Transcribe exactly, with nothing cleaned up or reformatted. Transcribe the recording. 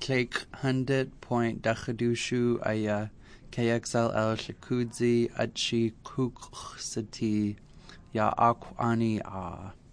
Click hundred point dachadushu aya K X L L shakudzi achi kuksati ya akwani a.